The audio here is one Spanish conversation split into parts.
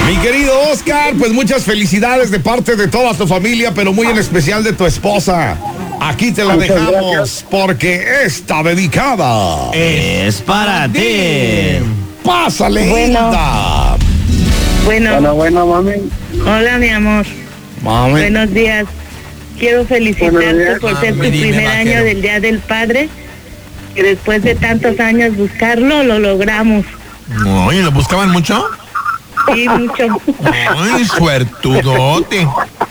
Mi querido Oscar, pues muchas felicidades de parte de toda tu familia, pero muy en especial de tu esposa. Aquí te la dejamos porque está dedicada. Es para ti. Pásale, Bueno. Hilda. Bueno, mami. hola mi amor. Mami. Buenos días. Quiero felicitarte Buenos días. por ser tu Dime, primer vaquero. año del Día del Padre. Que después de tantos años buscarlo, lo logramos. Oye, ¿lo buscaban mucho? Sí, mucho. Ay, suertudote.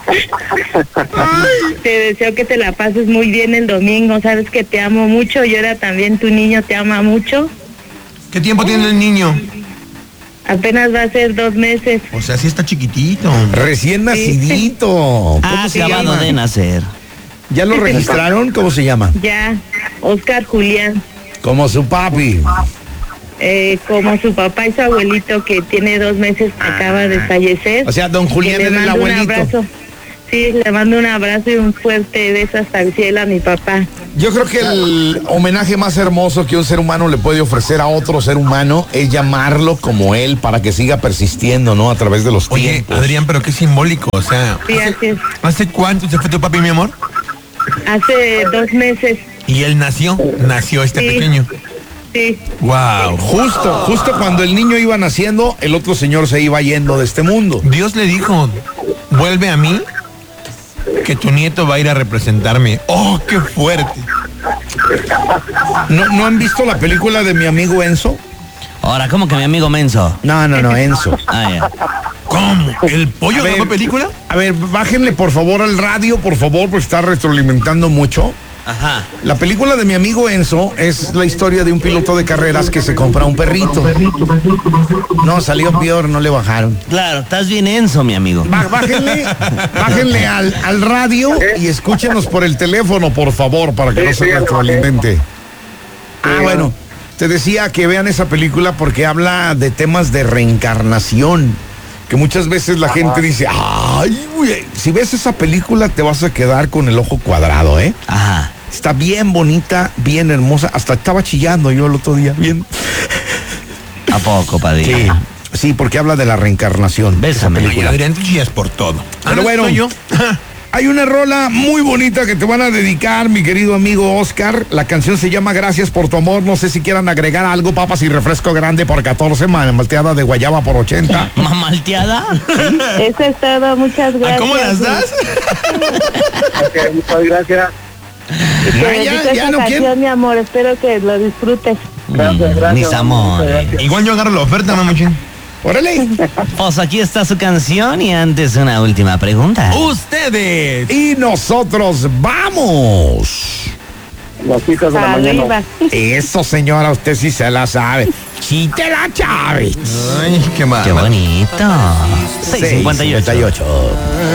Te deseo que te la pases muy bien el domingo. Sabes que te amo mucho y ahora también tu niño te ama mucho. ¿Qué tiempo tiene el niño? Apenas va a ser 2 meses. O sea, sí está chiquitito. Recién nacidito. ¿Cómo se Acabado llama? de nacer. ¿Ya lo registraron? ¿Cómo se llama? Ya, Oscar Julián. Como su papi. Como su papá y su abuelito que tiene 2 meses que acaba de fallecer. O sea, don Julián Que le era el mando un abuelito. abrazo. Sí, le mando un abrazo y un fuerte beso hasta el cielo a mi papá. Yo creo que el homenaje más hermoso que un ser humano le puede ofrecer a otro ser humano es llamarlo como él para que siga persistiendo, ¿no? A través de los Oye, tiempos. Adrián, pero qué simbólico, o sea. Sí, así es. ¿Hace cuánto se fue tu papi, mi amor? Hace 2 meses, Y él nació este Sí. pequeño. sí. Wow. Justo cuando el niño iba naciendo, el otro señor se iba yendo de este mundo. Dios le dijo, vuelve a mí, que tu nieto va a ir a representarme. ¡Oh, qué fuerte! ¿No han visto la película de mi amigo Enzo? Ahora, ¿cómo que mi amigo menso? No, Enzo. Ah, ya. ¿Cómo? ¿El pollo A de ver. la película? A ver, bájenle por favor al radio, por favor, porque está retroalimentando mucho. Ajá. La película de mi amigo Enzo es la historia de un piloto de carreras que se compra un perrito. No, salió peor, no le bajaron. Claro, estás bien enso, mi amigo. Bájenle al radio y escúchenos por el teléfono, por favor, para que no se retroalimente. Ah, bueno, te decía que vean esa película porque habla de temas de reencarnación. Que muchas veces la gente dice, ay, güey, si ves esa película te vas a quedar con el ojo cuadrado, ¿eh? Ajá. Está bien bonita, bien hermosa. Hasta estaba chillando yo el otro día. Bien. ¿A poco, padre? Sí, porque habla de la reencarnación. Bésame. esa Oye, película. Adrián, tú chillas por todo. Pero ¿no bueno. soy yo? Hay una rola muy bonita que te van a dedicar, mi querido amigo Oscar. La canción se llama Gracias por tu amor. No sé si quieran agregar algo, papas y refresco grande por 14, malteada de guayaba por 80. ¿Mamalteada? Eso es todo, muchas gracias. ¿Cómo las das? Ok, muchas gracias. Y te Ya, dedico ya esta no canción, quiero. mi amor, espero que lo disfrutes. Gracias. Mis amores. Muchas gracias. Igual yo agarro la oferta, mamuchín. Órale. Pues aquí está su canción y antes una última pregunta. Ustedes. Y nosotros vamos. Las hijas de la Arriba. mañana. Eso, señora, usted sí se la sabe. Quite la llave. Ay, qué mal. Qué bonito. 6:58. 6:58.